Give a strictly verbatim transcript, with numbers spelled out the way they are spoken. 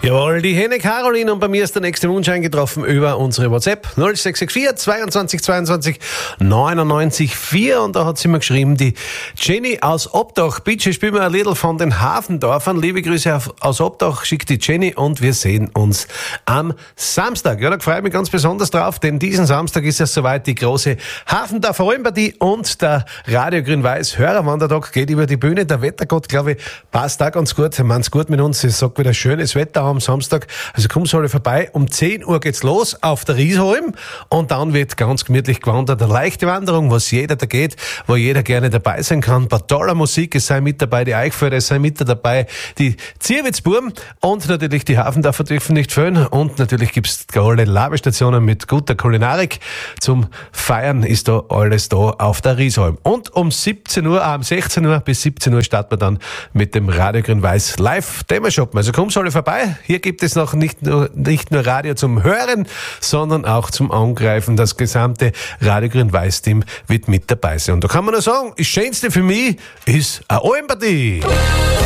Jawohl, die Henne Caroline, und bei mir ist der nächste Wunsch eingetroffen über unsere WhatsApp null sechs sechs vier zweiundzwanzig zweiundzwanzig neunundneunzig vier, und da hat sie mir geschrieben, die Jenny aus Obdach. Bitte spielen wir ein Liedl von den Hafendorfern. Liebe Grüße auf, aus Obdach, schickt die Jenny, und wir sehen uns am Samstag. Ja, da freue ich mich ganz besonders drauf, denn diesen Samstag ist es soweit, die große Hafendorfer Almpartie, und der Radio Grün-Weiß Hörerwandertag geht über die Bühne. Der Wettergott, glaube ich, passt da ganz gut. Er meint's gut mit uns. Es sagt wieder schönes Wetter am Samstag. Also komm's alle vorbei. Um zehn Uhr geht's los auf der Riesholm, und dann wird ganz gemütlich gewandert. Eine leichte Wanderung, was jeder da geht, wo jeder gerne dabei sein kann. Bei toller Musik, es sei mit dabei die Eichfelder, es sei mit dabei die Zierwitzburm, und natürlich die Hafendorfer dürfen nicht fehlen, und natürlich gibt's tolle Labestationen mit guter Kulinarik. Zum Feiern ist da alles da auf der Riesholm. Und um siebzehn Uhr, äh, um sechzehn Uhr bis siebzehn Uhr starten wir dann mit dem Radio Grün-Weiß live Thema shoppen. Also komm's alle vorbei. Hier gibt es noch nicht nur, nicht nur Radio zum Hören, sondern auch zum Angreifen. Das gesamte Radio Grün-Weiß-Team wird mit dabei sein. Und da kann man nur sagen, das Schönste für mich ist eine Almpartie.